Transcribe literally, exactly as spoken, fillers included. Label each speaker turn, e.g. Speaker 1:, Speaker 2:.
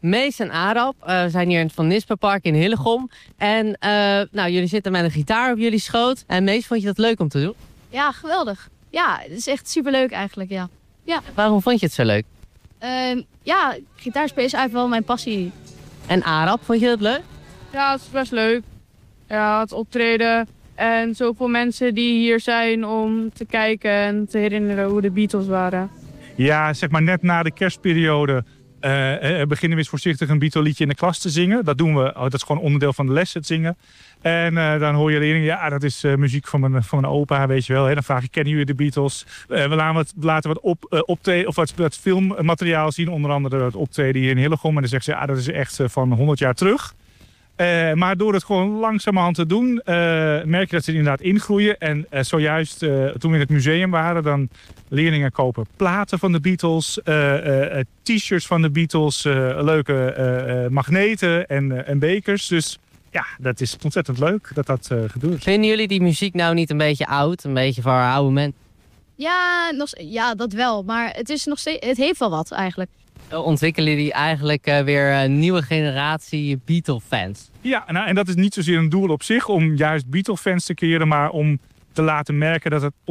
Speaker 1: Mees en Arab. Uh, we zijn hier in het Van Nispenpark in Hillegom. En uh, nou, jullie zitten met een gitaar op jullie schoot. En Mees, vond je dat leuk om te doen?
Speaker 2: Ja, geweldig. Ja, het is echt superleuk eigenlijk, ja. ja.
Speaker 1: Waarom vond je het zo leuk?
Speaker 2: Uh, ja, gitaarspelen is eigenlijk wel mijn passie.
Speaker 1: En Arab, vond je dat leuk?
Speaker 3: Ja, het is best leuk. Ja, het optreden en zoveel mensen die hier zijn om te kijken en te herinneren hoe de Beatles waren.
Speaker 4: Ja, zeg maar net na de kerstperiode uh, beginnen we eens voorzichtig een Beatle-liedje in de klas te zingen. Dat doen we, oh, dat is gewoon onderdeel van de les, het zingen. En uh, dan hoor je de leerlingen, ja, dat is uh, muziek van mijn, van mijn opa, weet je wel. Hè? Dan vraag je, kennen jullie de Beatles? Uh, we laten wat, laten wat, op, uh, optreden, of wat, wat filmmateriaal zien, onder andere het optreden hier in Hillegom. En dan zeggen ze, ja, dat is echt uh, van honderd jaar terug. Uh, maar door het gewoon langzamerhand te doen, uh, merk je dat ze inderdaad ingroeien. En uh, zojuist, uh, toen we in het museum waren, dan leerlingen kopen platen van de Beatles, uh, uh, t-shirts van de Beatles, uh, leuke uh, uh, magneten en, uh, en bekers. Dus ja, dat is ontzettend leuk dat dat uh, gebeurt.
Speaker 1: Vinden jullie die muziek nou niet een beetje oud? Een beetje voor oude mensen?
Speaker 2: Ja, nog, ja, dat wel. Maar het, is nog steeds, het heeft wel wat eigenlijk.
Speaker 1: Ontwikkelen jullie eigenlijk uh, weer een nieuwe generatie Beatle-fans?
Speaker 4: Ja, nou, en dat is niet zozeer een doel op zich om juist Beatle-fans te creëren, maar om te laten merken dat het